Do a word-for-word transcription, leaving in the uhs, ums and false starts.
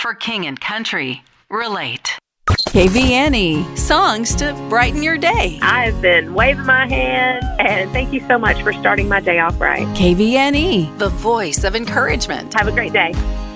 For King and Country, relate. K V N E, songs to brighten your day. I've been waving my hand, and thank you so much for starting my day off right. K V N E, The voice of encouragement. Have a great day.